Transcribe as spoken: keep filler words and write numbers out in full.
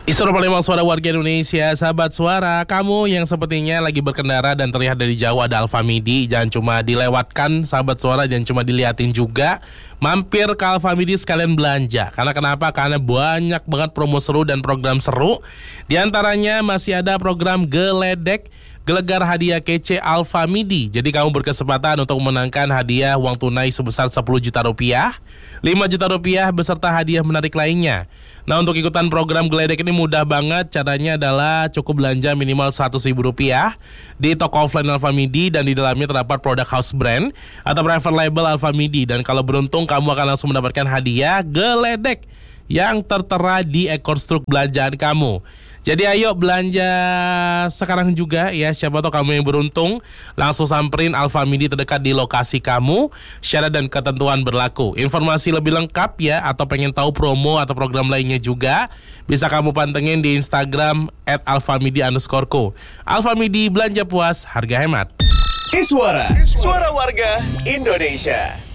Isoro Palembang, suara warga Indonesia. Sahabat suara, kamu yang sepertinya lagi berkendara dan terlihat dari jauh ada Alfamidi, jangan cuma dilewatkan sahabat suara, jangan cuma diliatin juga. Mampir ke Alfamidi sekalian belanja. Karena kenapa? Karena banyak banget promo seru dan program seru. Di antaranya masih ada program Geledek Gelegar Hadiah Kece Alfamidi. Jadi kamu berkesempatan untuk memenangkan hadiah uang tunai sebesar sepuluh juta rupiah, lima juta rupiah beserta hadiah menarik lainnya. Nah, untuk ikutan program Geledek ini mudah banget. Caranya adalah cukup belanja minimal seratus ribu rupiah di toko offline Alfamidi, dan di dalamnya terdapat produk house brand atau private label Alfamidi. Dan kalau beruntung, kamu akan langsung mendapatkan hadiah Geledek yang tertera di ekor struk belanjaan kamu. Jadi ayo belanja sekarang juga ya, siapa tahu kamu yang beruntung. Langsung samperin Alfamidi terdekat di lokasi kamu. Syarat dan ketentuan berlaku. Informasi lebih lengkap ya, atau pengen tahu promo atau program lainnya juga, bisa kamu pantengin di Instagram at alfamidi underscore co. Alfamidi, belanja puas, harga hemat. Iswara, suara warga Indonesia.